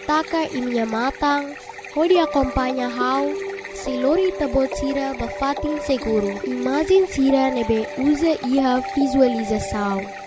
taka e minha matang, onde acompanha how, se lori tabot sira bafatin seguro. Imagem sira nebe usa iha visualização.